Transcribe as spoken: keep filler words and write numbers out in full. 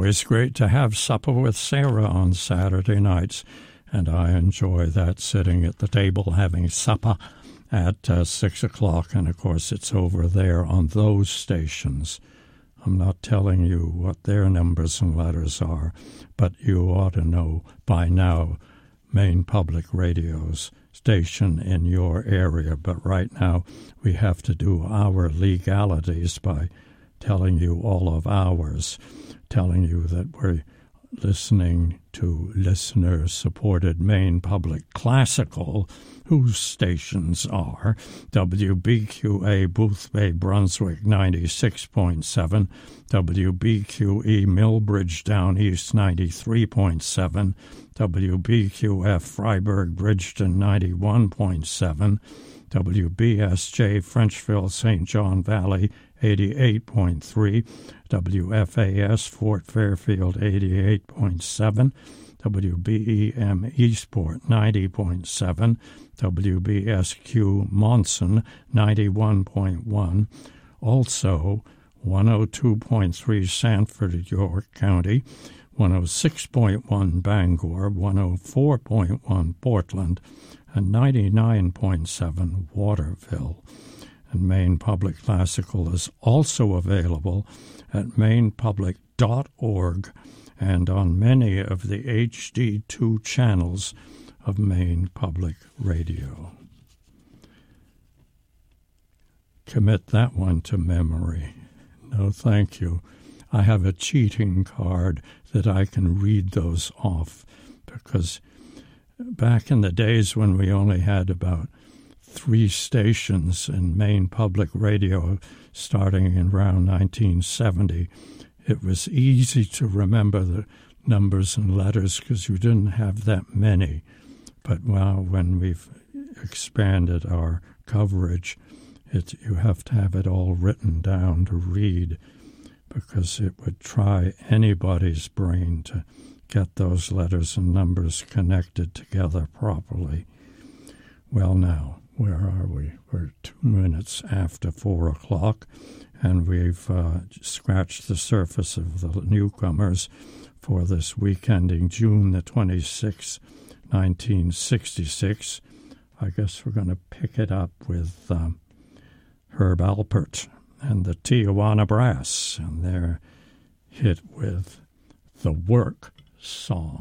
always great to have supper with Sarah on Saturday nights, and I enjoy that, sitting at the table having supper at uh, six o'clock, and of course it's over there on those stations. I'm not telling you what their numbers and letters are, but you ought to know by now Maine Public Radio's station in your area. But right now we have to do our legalities by telling you all of ours, telling you that we're listening to listener-supported Maine Public Classical, whose stations are W B Q A Boothbay Brunswick ninety-six point seven, W B Q E Millbridge Down East ninety-three point seven, W B Q F Freiburg Bridgeton ninety-one point seven, W B S J Frenchville Saint John Valley eighty-eight point three, W F A S Fort Fairfield eighty-eight point seven, W B E M Eastport ninety point seven, W B S Q Monson ninety-one point one, also one oh two point three Sanford, York County, one oh six point one Bangor, one oh four point one Portland, and ninety-nine point seven Waterville. And Maine Public Classical is also available at maine public dot org and on many of the H D two channels of Maine Public Radio. Commit that one to memory. No, thank you. I have a cheating card that I can read those off, because back in the days when we only had about three stations in Maine Public Radio starting in around nineteen seventy, it was easy to remember the numbers and letters because you didn't have that many. But now when we've expanded our coverage, it, you have to have it all written down to read, because it would try anybody's brain to get those letters and numbers connected together properly. Well, now, where are we? We're two minutes after four o'clock, and we've uh, scratched the surface of the newcomers for this week ending June the twenty-sixth, nineteen sixty-six. I guess we're going to pick it up with um, Herb Alpert and the Tijuana Brass, and they're hit with the Work Song.